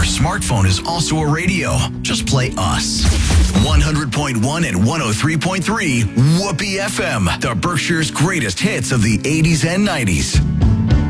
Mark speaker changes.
Speaker 1: Your smartphone is also a radio. Just play us. 100.1 and 103.3 Whoopee FM, the Berkshire's greatest hits of the 80s and 90s.